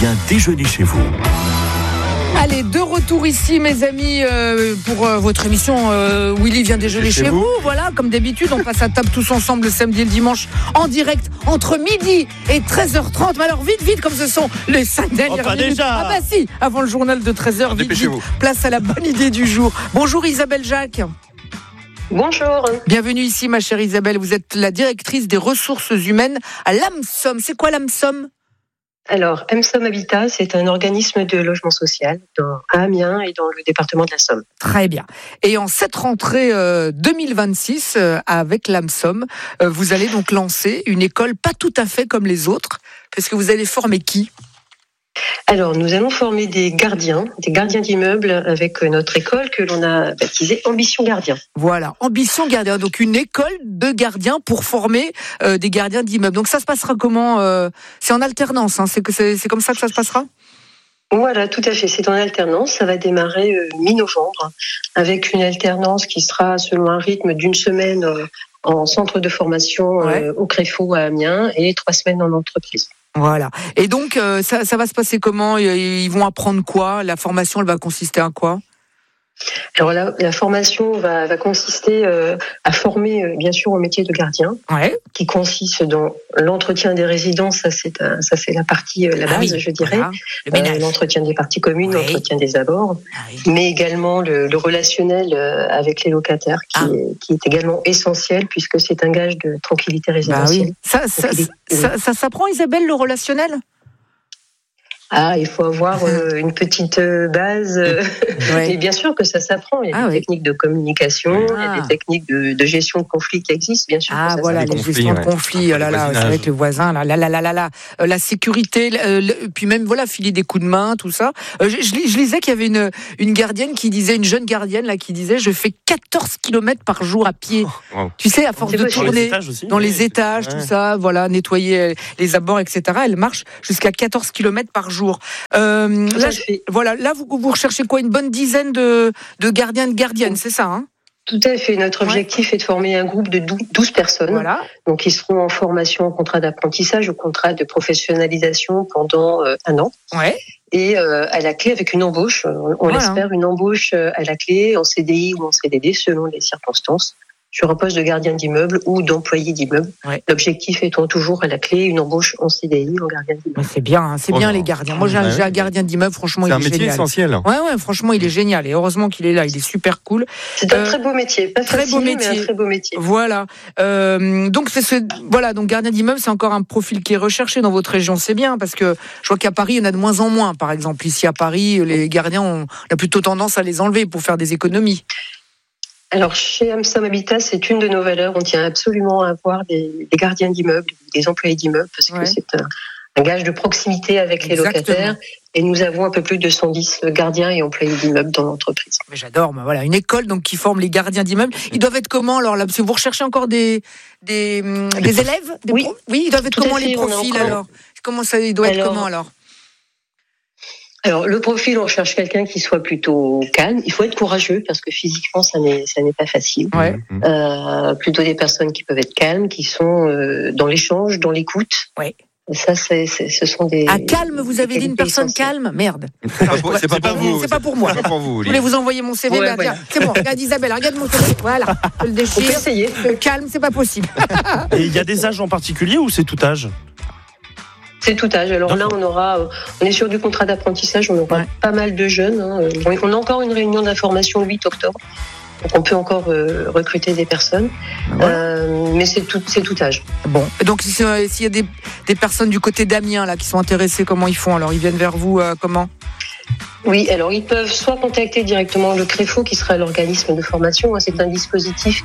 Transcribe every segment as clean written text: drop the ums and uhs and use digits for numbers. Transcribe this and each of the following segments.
vient déjeuner chez vous. Allez, de retour ici, mes amis, pour votre émission Willy vient déjeuner chez vous. Voilà, comme d'habitude, on passe à table tous ensemble le samedi et le dimanche en direct entre midi et 13h30. Mais alors, vite, comme ce sont les 5 dernières minutes. Déjà. Ah bah si, avant le journal de 13h, vite, place à la bonne idée du jour. Bonjour Isabelle Jacques. Bonjour. Bienvenue ici, ma chère Isabelle. Vous êtes la directrice des ressources humaines à l'AMSOM. C'est quoi l'AMSOM ? Alors, AMSOM Habitat, c'est un organisme de logement social à Amiens et dans le département de la Somme. Très bien. Et en cette rentrée 2026, avec l'AMSOM, vous allez donc lancer une école pas tout à fait comme les autres, parce que vous allez former qui ? Alors, nous allons former des gardiens d'immeubles avec notre école que l'on a baptisée Ambition Gardien. Voilà, Ambition Gardien, donc une école de gardiens pour former des gardiens d'immeubles. Donc ça se passera comment ? C'est en alternance, hein, c'est comme ça que ça se passera ? Voilà, tout à fait, c'est en alternance. Ça va démarrer mi-novembre avec une alternance qui sera selon un rythme d'une semaine en centre de formation au Créfo à Amiens et 3 semaines en entreprise. Voilà. Et donc, ça va se passer comment ? Ils vont apprendre quoi ? La formation, elle va consister à quoi ? Alors la formation va consister à former bien sûr au métier de gardien, qui consiste dans l'entretien des résidences, ça c'est la partie la base, je dirais, voilà, l'entretien des parties communes, l'entretien des abords, mais également le relationnel avec les locataires qui est également essentiel puisque c'est un gage de tranquillité résidentielle. Ça s'apprend, Isabelle, le relationnel ? Il faut avoir une petite base. Et bien sûr que ça s'apprend. Il y a des techniques de communication, il y a des techniques de gestion de conflits qui existent, bien sûr. Voilà, les gestions de conflits. C'est avec le voisin, la sécurité, puis même filer des coups de main, tout ça. Je lisais qu'il y avait une gardienne qui disait, une jeune gardienne là qui disait, je fais 14 km par jour à pied. Tu sais, à force de tourner dans les étages, tout ça, voilà, nettoyer les abords, etc. Elle marche jusqu'à 14 km par jour. Là, vous recherchez quoi ? Une bonne dizaine de gardiens et de gardiennes, c'est ça, hein ? Tout à fait. Notre objectif est de former un groupe de 12 personnes. Voilà. Donc, ils seront en formation en contrat d'apprentissage ou contrat de professionnalisation pendant 1 an. Ouais. Et à la clé, avec une embauche, on l'espère, une embauche à la clé, en CDI ou en CDD, selon les circonstances, sur un poste de gardien d'immeuble ou d'employé d'immeuble. Ouais. L'objectif étant toujours à la clé une embauche en CDI, en gardien d'immeuble. C'est bien, les gardiens. Moi, j'ai un gardien d'immeuble, franchement, il est génial. C'est un métier essentiel. Ouais, franchement, il est génial. Et heureusement qu'il est là, il est super cool. C'est un très beau métier, pas facile, mais un très beau métier. Voilà. Donc gardien d'immeuble, c'est encore un profil qui est recherché dans votre région. C'est bien, parce que je vois qu'à Paris, il y en a de moins en moins. Par exemple, ici à Paris, les gardiens, on a plutôt tendance à les enlever pour faire des économies. Alors, chez AMSOM Habitat, c'est une de nos valeurs. On tient absolument à avoir des gardiens d'immeubles, des employés d'immeubles, parce que c'est un gage de proximité avec les locataires. Et nous avons un peu plus de 110 gardiens et employés d'immeubles dans l'entreprise. Mais j'adore, une école donc qui forme les gardiens d'immeubles. Ils doivent être comment alors là ? Parce que vous recherchez encore des élèves ? Oui, ils doivent être comment les profils alors ? Comment ça, il doit être comment alors ? Alors, le profil, on cherche quelqu'un qui soit plutôt calme. Il faut être courageux parce que physiquement, ça n'est pas facile. Ouais. Plutôt des personnes qui peuvent être calmes, qui sont dans l'échange, dans l'écoute. Ouais. Ça, ce sont des. Calme, vous avez dit une personne calme ? Merde. C'est pas pour vous. C'est pas pour moi. C'est pas pour vous. Je voulais vous envoyer mon CV. Tiens, c'est bon. Regarde Isabelle, regarde mon CV. Voilà. Je le déchire. On peut essayer. Calme, c'est pas possible. Et il y a des âges en particulier ou c'est tout âge ? C'est tout âge. Alors là, on est sur du contrat d'apprentissage, on aura pas mal de jeunes. On a encore une réunion d'information le 8 octobre. Donc on peut encore recruter des personnes. Mais c'est tout âge. Bon. Et donc s'il y a des personnes du côté d'Amiens là qui sont intéressées, comment ils font alors ? Ils viennent vers vous comment ? Oui, alors ils peuvent soit contacter directement le Créfo, qui sera l'organisme de formation. C'est un dispositif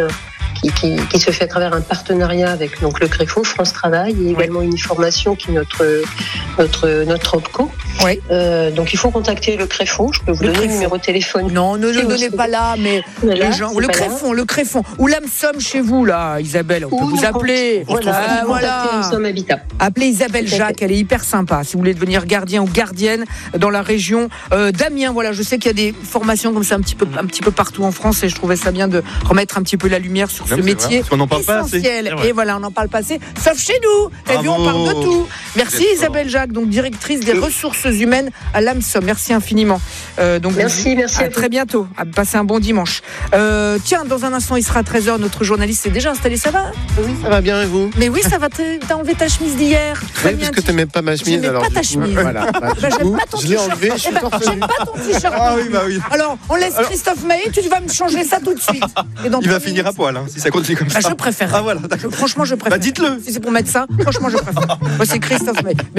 qui se fait à travers un partenariat avec donc le Créfo, France Travail, et également une formation qui est notre OPCO. Oui. Donc il faut contacter le Créfond. Je peux vous donner le numéro de téléphone. Non, ne le donnez pas là, mais les gens. Le Créfond. Ou l'AMSOM chez vous, là, Isabelle. On peut vous appeler. Voilà. Habitat. Appelez Isabelle Jacques, elle est hyper sympa. Si vous voulez devenir gardien ou gardienne dans la région d'Amiens, voilà, je sais qu'il y a des formations comme ça un petit peu partout en France et je trouvais ça bien de remettre un petit peu la lumière sur ce métier essentiel. Et voilà, on n'en parle pas assez, sauf chez nous. Et puis on parle de tout. Merci Isabelle Jacques, donc directrice des ressources humaines à l'AMSOM. Merci infiniment. Merci à très bientôt. Passez un bon dimanche. Tiens, dans un instant, il sera 13h. Notre journaliste s'est déjà installé. Ça va? Oui, ça va bien et vous? Mais oui, ça va. T'as enlevé ta chemise d'hier. Oui, parce que t'aimais pas ma chemise. J'aimais pas ta chemise. Voilà. J'aime pas ton je l'ai enlevé. J'aime pas ton t-shirt. Ah oui, bah oui. Alors, on laisse Christophe Maé. Tu vas me changer ça tout de suite. Il va finir à poil si ça continue comme ça. Je préfère. Ah voilà. Franchement, je préfère. Bah dites-le. Si c'est pour mettre ça, franchement, je préfère. Moi, c'est Christophe Maé.